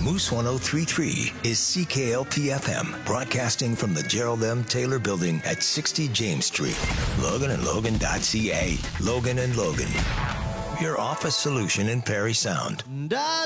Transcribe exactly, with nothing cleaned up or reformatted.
Moose ten thirty-three is C K L P F M, broadcasting from the Gerald M. Taylor Building at sixty James Street. Logan and Logan dot C A. Logan and Logan. Your office solution in Perry Sound.